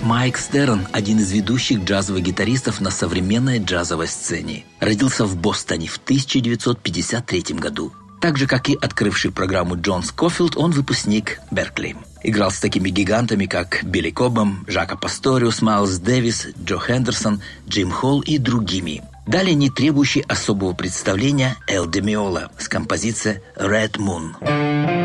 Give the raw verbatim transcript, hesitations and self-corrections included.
Майк Стерн – один из ведущих джазовых гитаристов на современной джазовой сцене. Родился в Бостоне в тысяча девятьсот пятьдесят третьем году. Так же, как и открывший программу Джон Скофилд, он выпускник Беркли. Играл с такими гигантами, как Билли Кобом, Жако Пасториус, Майлз Дэвис, Джо Хендерсон, Джим Холл и другими. Далее не требующий особого представления Эл Ди Меола с композицией «Red Moon».